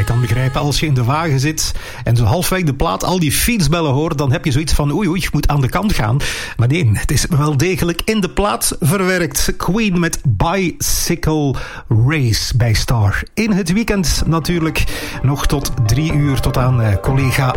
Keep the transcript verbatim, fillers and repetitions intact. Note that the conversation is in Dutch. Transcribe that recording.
kan begrijpen, als je in de wagen zit en zo halfweg de plaat al die fietsbellen hoort, dan heb je zoiets van oei oei, ik moet aan de kant gaan. Maar nee, het is wel degelijk in de plaat verwerkt. Queen met Bicycle Race bij Star. In het weekend natuurlijk nog tot drie uur tot aan uh, collega